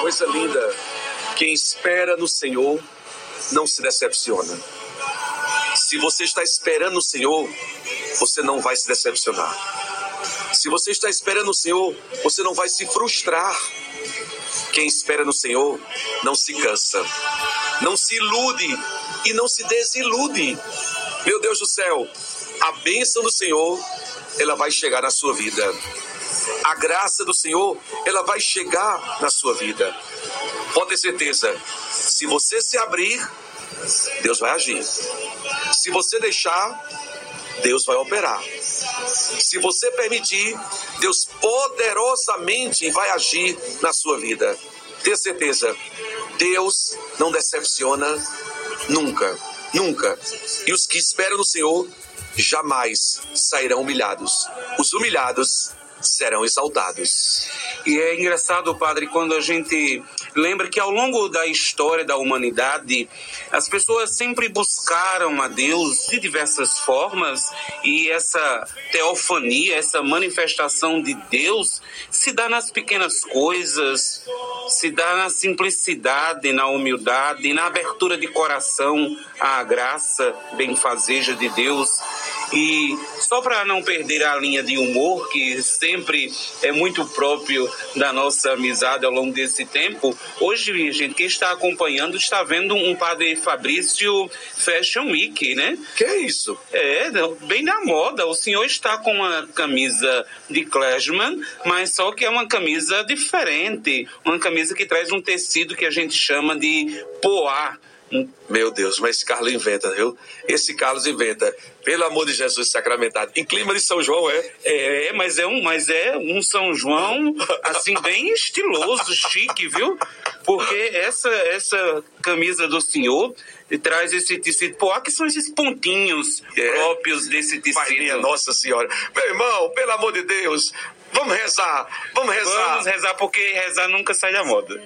Coisa linda. Quem espera no Senhor não se decepciona. Se você está esperando no Senhor, você não vai se decepcionar. Se você está esperando no Senhor, você não vai se frustrar. Quem espera no Senhor não se cansa, não se ilude e não se desilude. Meu Deus do céu, a bênção do Senhor, ela vai chegar na sua vida. A graça do Senhor, ela vai chegar na sua vida. Pode ter certeza, se você se abrir, Deus vai agir. Se você deixar, Deus vai operar. Se você permitir, Deus poderosamente vai agir na sua vida. Tenha certeza, Deus não decepciona nunca, nunca. E os que esperam no Senhor jamais sairão humilhados. Os humilhados serão exaltados. E é engraçado, padre, quando a gente lembra que ao longo da história da humanidade, as pessoas sempre buscaram a Deus de diversas formas, e essa teofania, essa manifestação de Deus se dá nas pequenas coisas, se dá na simplicidade, na humildade, na abertura de coração à graça benfazeja de Deus. E só para não perder a linha de humor, que sempre é muito próprio da nossa amizade ao longo desse tempo, hoje, gente, quem está acompanhando está vendo um Padre Fabrício Fashion Week, né? Que é isso? É, bem na moda. O senhor está com uma camisa de clergyman, mas só que é uma camisa diferente, uma camisa que traz um tecido que a gente chama de poá. Meu Deus, mas esse Carlos inventa, viu? Esse Carlos inventa. Pelo amor de Jesus sacramentado. Em clima de São João, é? Mas é um São João, assim, bem estiloso, chique, viu? Porque essa camisa do senhor traz esse tecido poá, que são esses pontinhos próprios desse tecido. Pai, minha Nossa Senhora. Meu irmão, pelo amor de Deus, vamos rezar. Vamos rezar, porque rezar nunca sai da moda.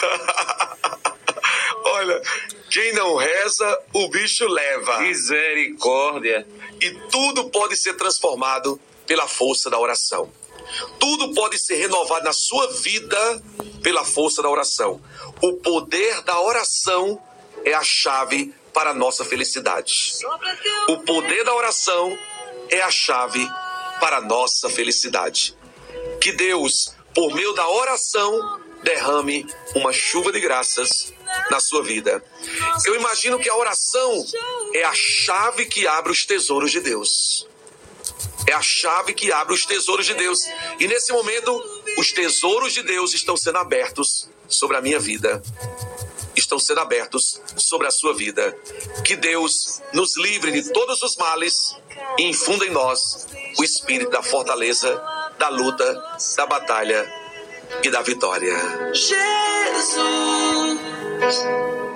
Olha, quem não reza, o bicho leva. Misericórdia. E tudo pode ser transformado pela força da oração. Tudo pode ser renovado na sua vida pela força da oração. O poder da oração é a chave para a nossa felicidade. O poder da oração é a chave para a nossa felicidade. Que Deus, por meio da oração, derrame uma chuva de graças na sua vida. Eu imagino que a oração é a chave que abre os tesouros de Deus. É a chave que abre os tesouros de Deus. E nesse momento, os tesouros de Deus estão sendo abertos sobre a minha vida. Estão sendo abertos sobre a sua vida. Que Deus nos livre de todos os males e infunda em nós o espírito da fortaleza, da luta, da batalha e da vitória. Jesus.